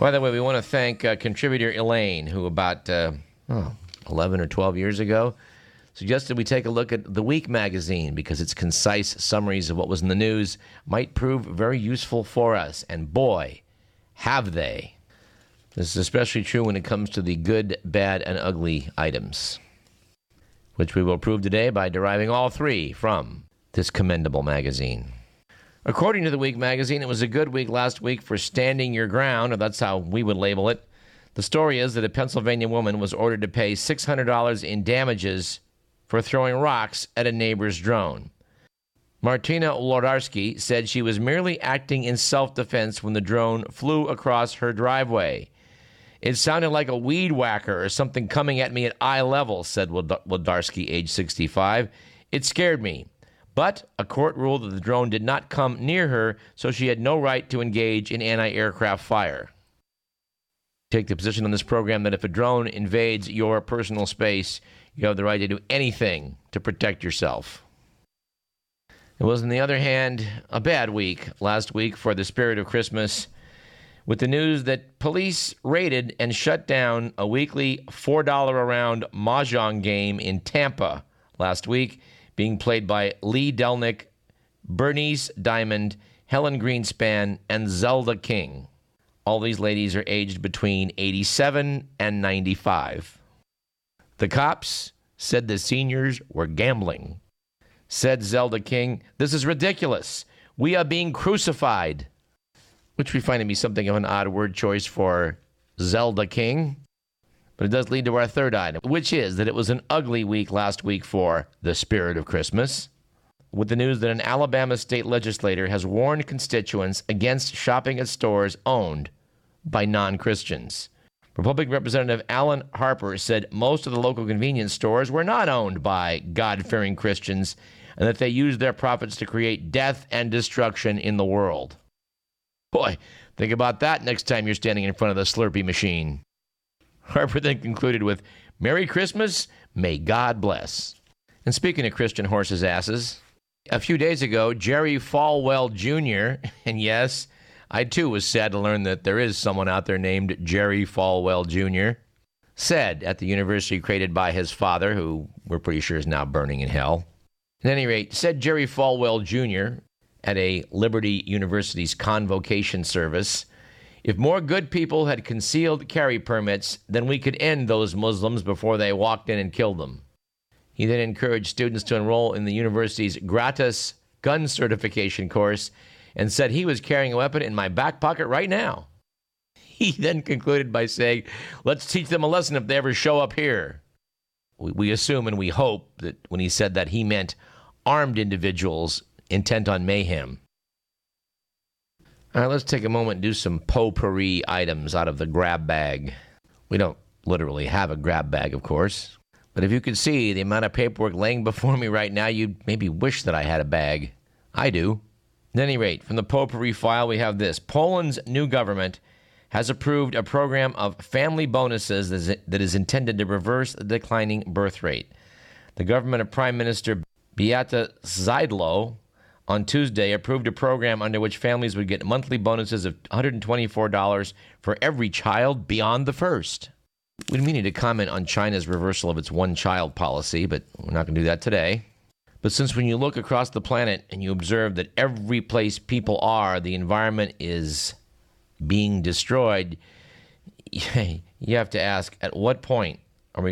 By the way, we want to thank contributor Elaine, who about 11 or 12 years ago suggested we take a look at The Week magazine because its concise summaries of what was in the news might prove very useful for us. And boy, have they. This is especially true when it comes to the good, bad, and ugly items, which we will prove today by deriving all three from this commendable magazine. According to The Week magazine, it was a good week last week for standing your ground, or that's how we would label it. The story is that a Pennsylvania woman was ordered to pay $600 in damages for throwing rocks at a neighbor's drone. Martina Wlodarski said she was merely acting in self-defense when the drone flew across her driveway. It sounded like a weed whacker or something coming at me at eye level, said Wlodarski, age 65. It scared me. But a court ruled that the drone did not come near her, so she had no right to engage in anti-aircraft fire. Take the position on this program that if a drone invades your personal space, you have the right to do anything to protect yourself. It was, on the other hand, a bad week last week for the spirit of Christmas, with the news that police raided and shut down a weekly $4 a round mahjong game in Tampa last week, being played by Lee Delnick, Bernice Diamond, Helen Greenspan, and Zelda King. All these ladies are aged between 87 and 95. The cops said the seniors were gambling. Said Zelda King, "This is ridiculous. We are being crucified," which we find to be something of an odd word choice for Zelda King. But it does lead to our third item, which is that it was an ugly week last week for the spirit of Christmas, with the news that an Alabama state legislator has warned constituents against shopping at stores owned by non-Christians. Republican Representative Alan Harper said most of the local convenience stores were not owned by God-fearing Christians and that they used their profits to create death and destruction in the world. Boy, think about that next time you're standing in front of the Slurpee machine. Harper then concluded with, "Merry Christmas, may God bless." And speaking of Christian horses' asses, a few days ago, Jerry Falwell Jr., and yes, I too was sad to learn that there is someone out there named Jerry Falwell Jr., said at the university created by his father, who we're pretty sure is now burning in hell. At any rate, said Jerry Falwell Jr. at a Liberty University's convocation service, "If more good people had concealed carry permits, then we could end those Muslims before they walked in and killed them." He then encouraged students to enroll in the university's gratis gun certification course and said he was carrying a weapon in my back pocket right now. He then concluded by saying, "Let's teach them a lesson if they ever show up here." We assume and we hope that when he said that, he meant armed individuals intent on mayhem. All right, let's take a moment and do some potpourri items out of the grab bag. We don't literally have a grab bag, of course. But if you could see the amount of paperwork laying before me right now, you'd maybe wish that I had a bag. I do. At any rate, from the potpourri file, we have this. Poland's new government has approved a program of family bonuses that is intended to reverse the declining birth rate. The government of Prime Minister Beata Szydło on Tuesday approved a program under which families would get monthly bonuses of $124 for every child beyond the first. We need to comment on China's reversal of its one-child policy, but we're not going to do that today. But since when you look across the planet and you observe that every place people are, the environment is being destroyed, you have to ask, at what point